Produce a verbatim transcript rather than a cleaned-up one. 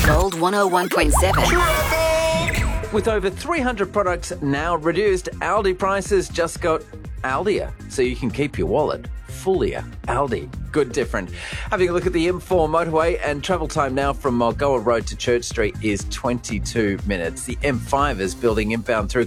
Gold one oh one point seven. With over three hundred products now reduced, Aldi prices just got Aldier, so you can keep your wallet fullier. Aldi, good different. Having a look at the M four motorway, and travel time now from Mulgoa Road to Church Street is twenty-two minutes. The M five is building inbound through